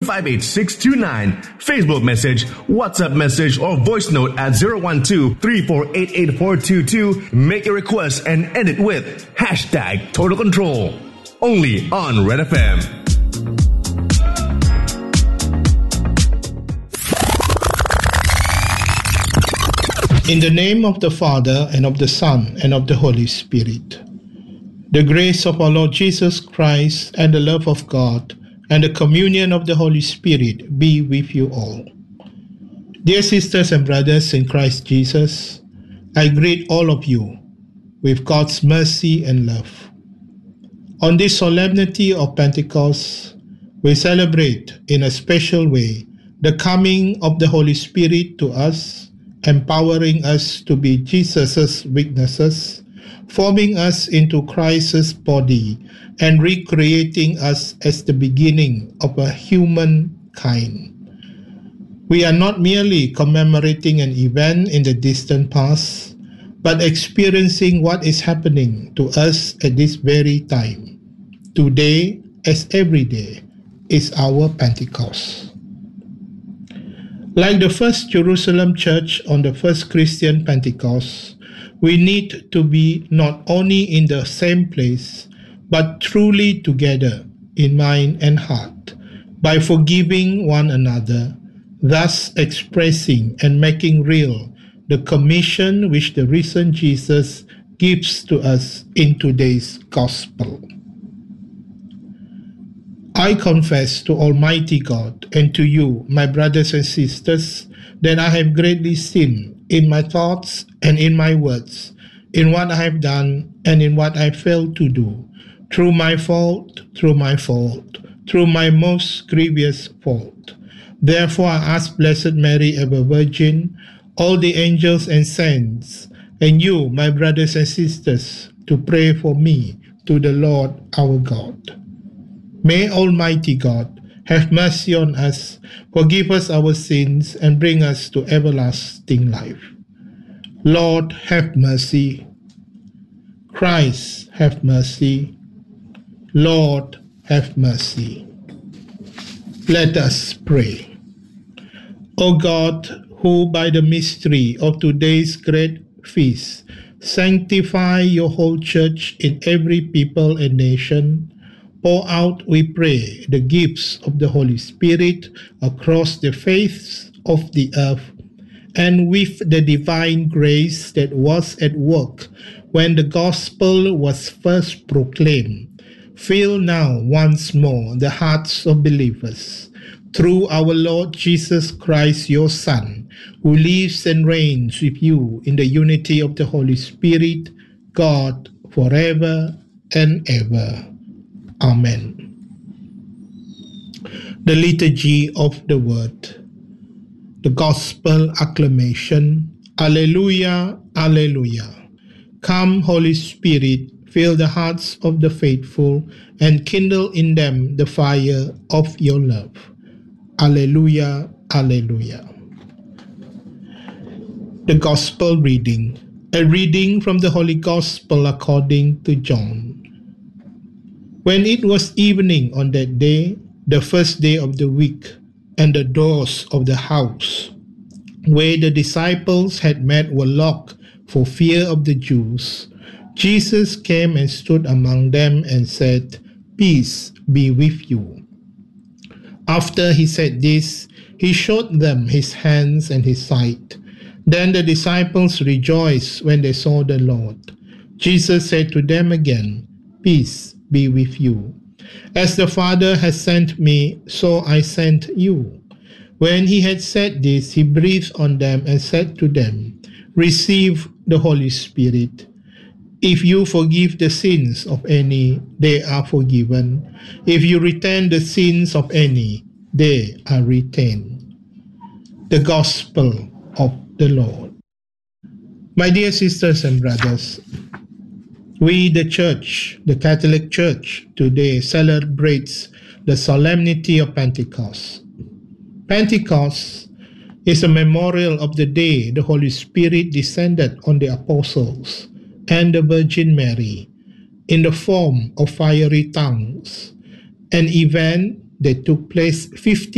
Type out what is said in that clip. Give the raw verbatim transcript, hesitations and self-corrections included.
five eight six two nine. Facebook message, WhatsApp message, or voice note at zero one two, three four eight eight four two two. Make your request and end it with hashtag Total Control. Only on Red F M. In the name of the Father, and of the Son, and of the Holy Spirit. The grace of our Lord Jesus Christ, and the love of God, and the communion of the Holy Spirit be with you all. Dear sisters and brothers in Christ Jesus, I greet all of you with God's mercy and love. On this solemnity of Pentecost, we celebrate in a special way the coming of the Holy Spirit to us, empowering us to be Jesus' witnesses, forming us into Christ's body, and recreating us as the beginning of a human kind. We are not merely commemorating an event in the distant past, but experiencing what is happening to us at this very time. Today, as every day, is our Pentecost. Like the first Jerusalem church on the first Christian Pentecost, we need to be not only in the same place, but truly together in mind and heart, by forgiving one another, thus expressing and making real the commission which the risen Jesus gives to us in today's gospel. I confess to Almighty God and to you, my brothers and sisters, that I have greatly sinned in my thoughts and in my words, in what I have done and in what I failed to do, through my fault, through my fault, through my most grievous fault. Therefore I ask Blessed Mary, ever Virgin, all the angels and saints, and you, my brothers and sisters, to pray for me to the Lord our God. May Almighty God have mercy on us, forgive us our sins, and bring us to everlasting life. Lord, have mercy. Christ, have mercy. Lord, have mercy. Let us pray. O God, who by the mystery of today's great feast sanctify your whole church in every people and nation, pour out, we pray, the gifts of the Holy Spirit across the faiths of the earth, and with the divine grace that was at work when the gospel was first proclaimed, fill now once more the hearts of believers, through our Lord Jesus Christ, your Son, who lives and reigns with you in the unity of the Holy Spirit, God, forever and ever. Amen. The Liturgy of the Word. The Gospel Acclamation. Alleluia, Alleluia. Come, Holy Spirit, fill the hearts of the faithful and kindle in them the fire of your love. Alleluia, Alleluia. The Gospel Reading. A reading from the Holy Gospel according to John. When it was evening on that day, the first day of the week, and the doors of the house where the disciples had met were locked for fear of the Jews, Jesus came and stood among them and said, "Peace be with you." After he said this, he showed them his hands and his side. Then the disciples rejoiced when they saw the Lord. Jesus said to them again, "Peace be with you. As the Father has sent me, so I sent you." When he had said this, he breathed on them and said to them, "Receive the Holy Spirit. If you forgive the sins of any, they are forgiven. If you retain the sins of any, they are retained." The Gospel of the Lord. My dear sisters and brothers, we, the Church, the Catholic Church, today celebrates the solemnity of Pentecost. Pentecost is a memorial of the day the Holy Spirit descended on the apostles and the Virgin Mary in the form of fiery tongues, an event that took place fifty